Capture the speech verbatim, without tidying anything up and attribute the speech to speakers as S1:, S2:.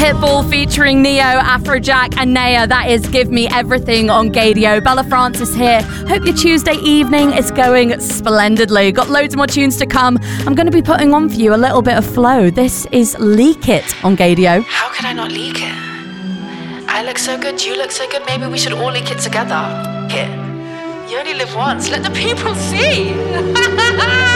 S1: Pitbull featuring Neo, Afrojack and Naya. That is Give Me Everything on Gaydio. Bella Francis here. Hope your Tuesday evening is going splendidly. Got loads more tunes to come. I'm going to be putting on for you a little bit of flow. This is Leak It on Gaydio.
S2: How could I not leak it? I look so good, you look so good. Maybe we should all leak it together. Here. You only live once. Let the people see.